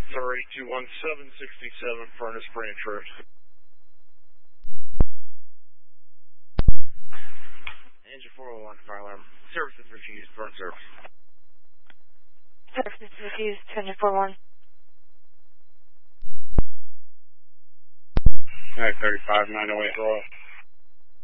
321767 Furnace Branch Road. Engine 401, fire alarm. Services refused, burn service. Services refused, engine 401. Alright, 35908 Royal.